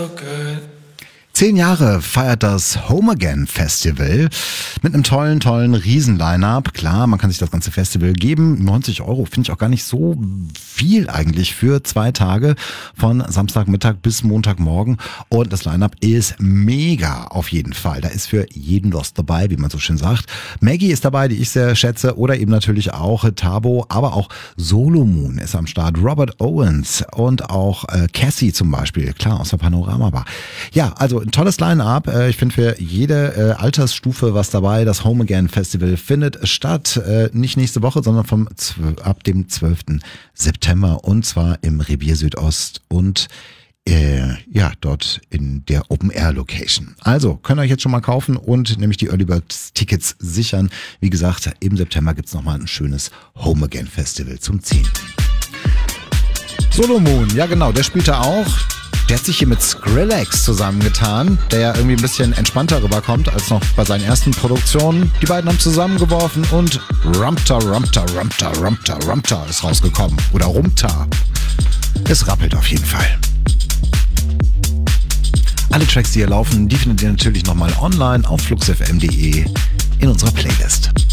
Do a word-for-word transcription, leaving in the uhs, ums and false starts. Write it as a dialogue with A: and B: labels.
A: so good.
B: Zehn Jahre feiert das Home Again Festival mit einem tollen, tollen Riesen-Line-Up. Klar, man kann sich das ganze Festival geben. neunzig Euro finde ich auch gar nicht so viel eigentlich für zwei Tage von Samstagmittag bis Montagmorgen. Und das Line-Up ist mega auf jeden Fall. Da ist für jeden was dabei, wie man so schön sagt. Maggie ist dabei, die ich sehr schätze. Oder eben natürlich auch Tabo, aber auch Solomon ist am Start. Robert Owens und auch äh, Cassie zum Beispiel. Klar, aus der Panorama Bar. Ja, also ein tolles Line-Up. Ich finde für jede Altersstufe was dabei. Das Home Again Festival findet statt. Nicht nächste Woche, sondern vom ab dem zwölften September. Und zwar im Revier Südost und äh, ja, dort in der Open-Air-Location. Also, könnt ihr euch jetzt schon mal kaufen und nämlich die Early Bird Tickets sichern. Wie gesagt, im September gibt's nochmal ein schönes Home Again Festival zum zehnten Solomon, ja genau, der spielt da auch. Der hat sich hier mit Skrillex zusammengetan, der ja irgendwie ein bisschen entspannter rüberkommt als noch bei seinen ersten Produktionen. Die beiden haben zusammengeworfen und Rumta, Rumta, Rumta, Rumta, Rumta ist rausgekommen. Oder Rumta. Es rappelt auf jeden Fall. Alle Tracks, die hier laufen, die findet ihr natürlich nochmal online auf fluxfm punkt de in unserer Playlist.